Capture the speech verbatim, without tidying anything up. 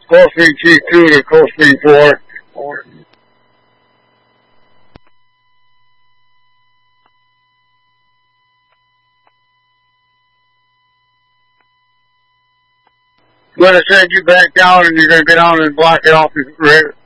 Coldstream Chief two to Coldstream four. Over. I'm going to send you back down, and you're going to get on and block it off.